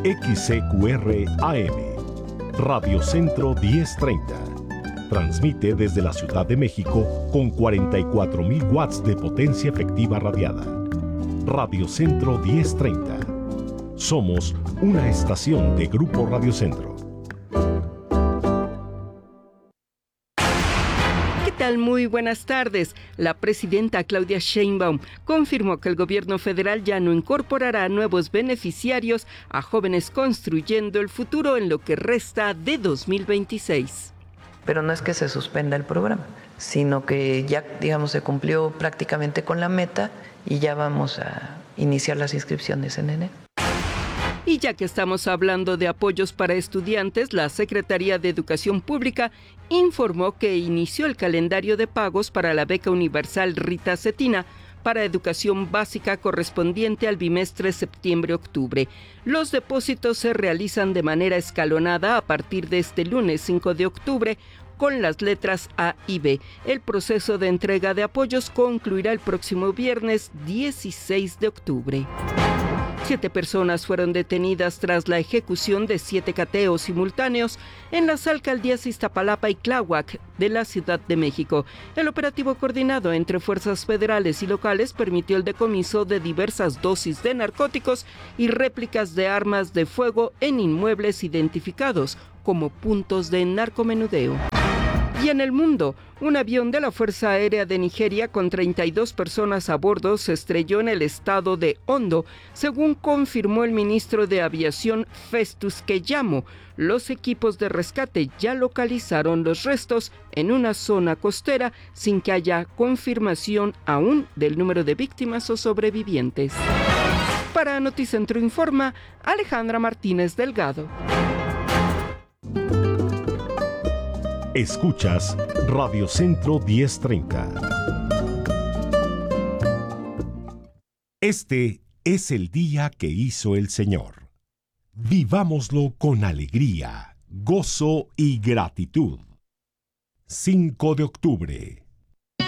XCQR AM, Radio Centro 1030. Transmite desde la Ciudad de México con 44.000 watts de potencia efectiva radiada. Radio Centro 1030. Somos una estación de Grupo Radio Centro. Muy buenas tardes. La presidenta Claudia Sheinbaum confirmó que el gobierno federal ya no incorporará nuevos beneficiarios a Jóvenes Construyendo el Futuro en lo que resta de 2026. Pero no es que se suspenda el programa, sino que ya, digamos, se cumplió prácticamente con la meta y ya vamos a iniciar las inscripciones en enero. Y ya que estamos hablando de apoyos para estudiantes, la Secretaría de Educación Pública informó que inició el calendario de pagos para la beca universal Rita Cetina para educación básica correspondiente al bimestre septiembre-octubre. Los depósitos se realizan de manera escalonada a partir de este lunes 5 de octubre con las letras A y B. El proceso de entrega de apoyos concluirá el próximo viernes 16 de octubre. 7 personas fueron detenidas tras la ejecución de 7 cateos simultáneos en las alcaldías Iztapalapa y Tláhuac de la Ciudad de México. El operativo coordinado entre fuerzas federales y locales permitió el decomiso de diversas dosis de narcóticos y réplicas de armas de fuego en inmuebles identificados como puntos de narcomenudeo. Y en el mundo, un avión de la Fuerza Aérea de Nigeria con 32 personas a bordo se estrelló en el estado de Ondo, según confirmó el ministro de Aviación Festus Keyamo. Los equipos de rescate ya localizaron los restos en una zona costera sin que haya confirmación aún del número de víctimas o sobrevivientes. Para Noticentro Informa, Alejandra Martínez Delgado. Escuchas Radio Centro 1030. Este es el día que hizo el Señor. Vivámoslo con alegría, gozo y gratitud. 5 de octubre.